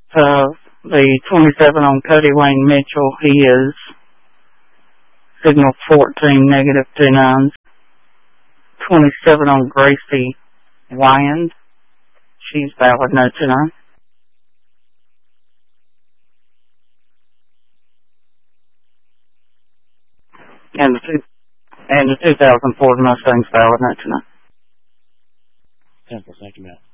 The 27 on Cody Wayne Mitchell, he is signal 14, negative 29s. 27 on Gracie Wyand, she's valid, no 29. And the 2004 Mustang's valid, no 29. Temple, thank you, Matt.